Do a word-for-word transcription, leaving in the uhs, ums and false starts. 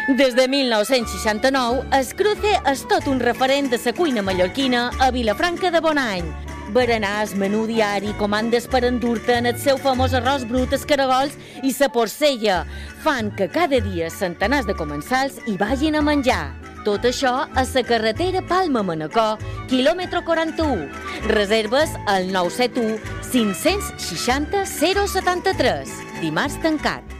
Des de mil nou-cents seixanta-nou, es Cruce és tot un referent de la cuina mallorquina a Vilafranca de Bonany. Berenars, menú diari, comandes per endur-te en el seu famós arròs brut, escaragols i la porcella fan que cada dia centenars de comensals hi vagin a menjar. Tot això a la carretera Palma-Manacor, quilòmetre quaranta-u. Reserves al nou set u cinc seixanta zero setanta-tres. Dimarts tancat.